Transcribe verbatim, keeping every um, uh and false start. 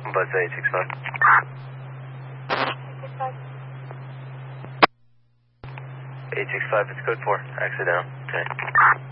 Buzz eight six five. eight six five, it's code four. Exit down. Okay.